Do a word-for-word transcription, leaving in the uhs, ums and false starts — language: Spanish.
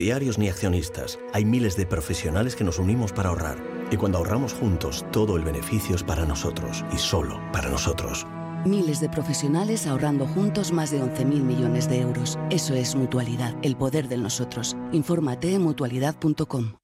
Diarios ni accionistas. Hay miles de profesionales que nos unimos para ahorrar. Y cuando ahorramos juntos, todo el beneficio es para nosotros y solo para nosotros. Miles de profesionales ahorrando juntos más de once mil millones de euros. Eso es Mutualidad, el poder de nosotros. Infórmate en mutualidad punto com.